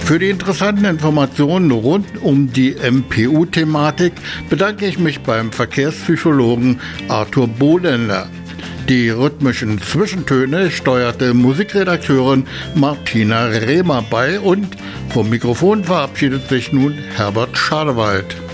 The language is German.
Für die interessanten Informationen rund um die MPU-Thematik bedanke ich mich beim Verkehrspsychologen Arthur Bohlender. Die rhythmischen Zwischentöne steuerte Musikredakteurin Martina Rehmer bei und vom Mikrofon verabschiedet sich nun Herbert Schadewald.